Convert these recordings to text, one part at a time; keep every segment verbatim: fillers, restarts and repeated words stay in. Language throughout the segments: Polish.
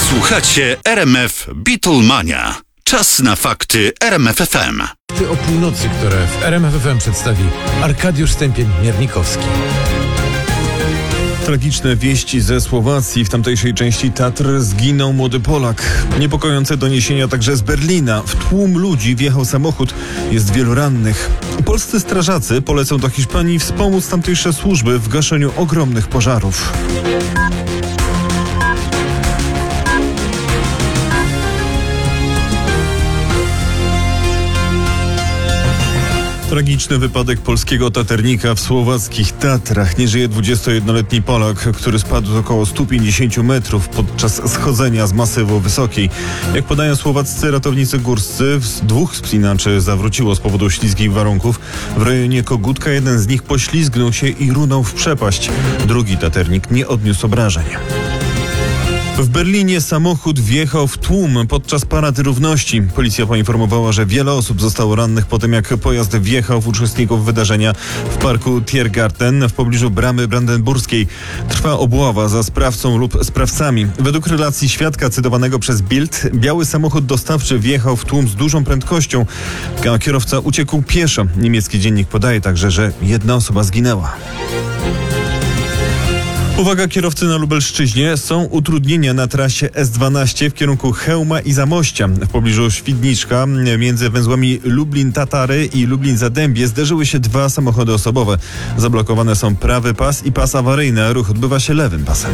Słuchacie R M F Beatlemania. Czas na fakty R M F F M. O północy, które w R M F F M przedstawi Arkadiusz Stępień-Miernikowski. Tragiczne wieści ze Słowacji. W tamtejszej części Tatr zginął młody Polak. Niepokojące doniesienia także z Berlina. W tłum ludzi wjechał samochód. Jest wielu rannych. Polscy strażacy polecą do Hiszpanii wspomóc tamtejsze służby w gaszeniu ogromnych pożarów. Tragiczny wypadek polskiego taternika w słowackich Tatrach. Nie żyje dwudziestojednoletni Polak, który spadł z około stu pięćdziesięciu metrów podczas schodzenia z masywu wysokiej. Jak podają słowaccy ratownicy górscy, dwóch wspinaczy zawróciło z powodu śliskich warunków. W rejonie Kogutka jeden z nich poślizgnął się i runął w przepaść. Drugi taternik nie odniósł obrażeń. W Berlinie samochód wjechał w tłum podczas parady równości. Policja poinformowała, że wiele osób zostało rannych po tym, jak pojazd wjechał w uczestników wydarzenia w parku Tiergarten w pobliżu bramy brandenburskiej. Trwa obława za sprawcą lub sprawcami. Według relacji świadka cytowanego przez Bild, biały samochód dostawczy wjechał w tłum z dużą prędkością, a kierowca uciekł pieszo. Niemiecki dziennik podaje także, że jedna osoba zginęła. Uwaga, kierowcy na Lubelszczyźnie. Są utrudnienia na trasie S dwanaście w kierunku Chełma i Zamościa. W pobliżu Świdniczka między węzłami Lublin-Tatary i Lublin-Zadębie zderzyły się dwa samochody osobowe. Zablokowane są prawy pas i pas awaryjny, a ruch odbywa się lewym pasem.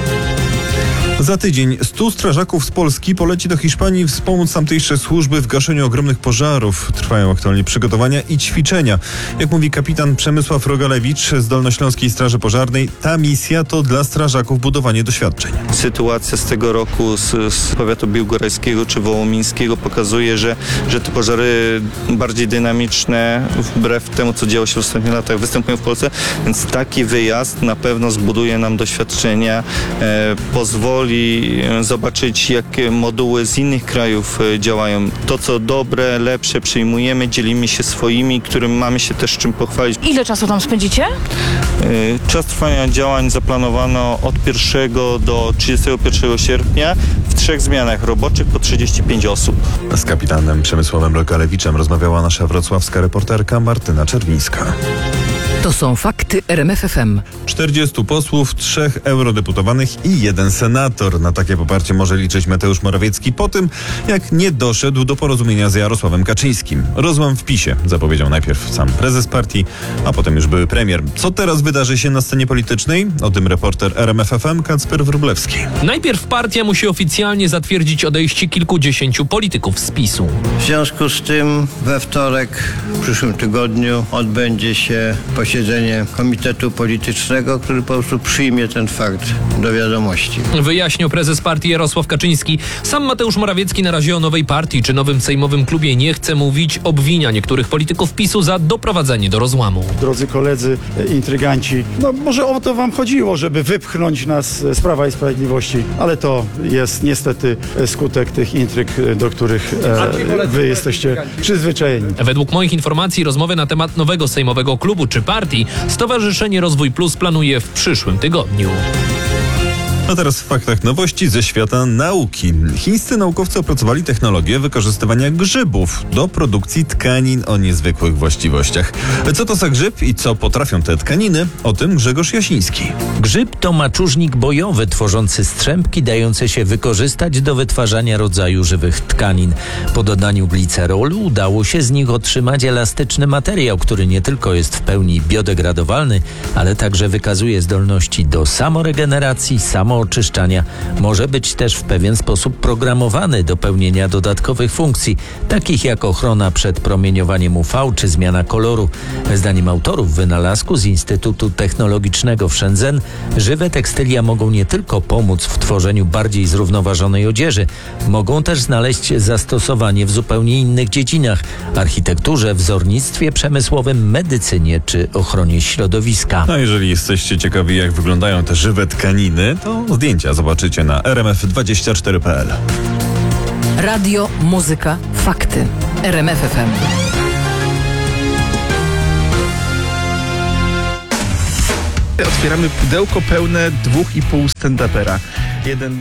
Za tydzień stu strażaków z Polski poleci do Hiszpanii wspomóc tamtejsze służby w gaszeniu ogromnych pożarów. Trwają aktualnie przygotowania i ćwiczenia. Jak mówi kapitan Przemysław Rogalewicz z Dolnośląskiej Straży Pożarnej, ta misja to dla strażaków budowanie doświadczeń. Sytuacja z tego roku z, z powiatu biłgorajskiego czy wołomińskiego pokazuje, że, że te pożary bardziej dynamiczne, wbrew temu, co działo się w ostatnich latach, występują w Polsce, więc taki wyjazd na pewno zbuduje nam doświadczenia, e, pozwoli zobaczyć, jak moduły z innych krajów działają. To, co dobre, lepsze przyjmujemy, dzielimy się swoimi, którym mamy się też czym pochwalić. Ile czasu tam spędzicie? Czas trwania działań zaplanowano od pierwszego do trzydziestego pierwszego sierpnia w trzech zmianach roboczych po trzydzieści pięć osób. Z kapitanem Przemysławem Rogalewiczem rozmawiała nasza wrocławska reporterka Martyna Czerwińska. To są fakty R M F F M. czterdziestu posłów, trzech eurodeputowanych i jeden senator. Na takie poparcie może liczyć Mateusz Morawiecki po tym, jak nie doszedł do porozumienia z Jarosławem Kaczyńskim. Rozłam w PiSie zapowiedział najpierw sam prezes partii, a potem już były premier. Co teraz wydarzy się na scenie politycznej? O tym reporter R M F F M Kacper Wróblewski. Najpierw partia musi oficjalnie zatwierdzić odejście kilkudziesięciu polityków z PiSu. W związku z tym we wtorek w przyszłym tygodniu odbędzie się posiedzenie Komitetu Politycznego, który po prostu przyjmie ten fakt do wiadomości. Wyjaśnił prezes partii Jarosław Kaczyński. Sam Mateusz Morawiecki na razie o nowej partii czy nowym sejmowym klubie nie chce mówić. Obwinia niektórych polityków PiSu za doprowadzenie do rozłamu. Drodzy koledzy, intryganci, no może o to wam chodziło, żeby wypchnąć nas z Prawa i Sprawiedliwości, ale to jest niestety skutek tych intryg, do których e, wy jesteście przyzwyczajeni. Według moich informacji rozmowy na temat nowego sejmowego klubu czy partii Stowarzyszenie Rozwój Plus planuje w przyszłym tygodniu. A teraz w faktach nowości ze świata nauki. Chińscy naukowcy opracowali technologię wykorzystywania grzybów do produkcji tkanin o niezwykłych właściwościach. Co to za grzyb i co potrafią te tkaniny? O tym Grzegorz Jasiński. Grzyb to maczużnik bojowy tworzący strzępki dające się wykorzystać do wytwarzania rodzaju żywych tkanin. Po dodaniu glicerolu udało się z nich otrzymać elastyczny materiał, który nie tylko jest w pełni biodegradowalny, ale także wykazuje zdolności do samoregeneracji, samo oczyszczania, może być też w pewien sposób programowany do pełnienia dodatkowych funkcji, takich jak ochrona przed promieniowaniem U V czy zmiana koloru. Zdaniem autorów wynalazku z Instytutu Technologicznego w Shenzhen, żywe tekstylia mogą nie tylko pomóc w tworzeniu bardziej zrównoważonej odzieży, mogą też znaleźć zastosowanie w zupełnie innych dziedzinach: architekturze, wzornictwie przemysłowym, medycynie czy ochronie środowiska. A jeżeli jesteście ciekawi, jak wyglądają te żywe tkaniny, to zdjęcia zobaczycie na r m f dwadzieścia cztery kropka p l. Radio, muzyka, fakty. R M F F M. Otwieramy pudełko pełne dwóch i pół stand-upera. Jeden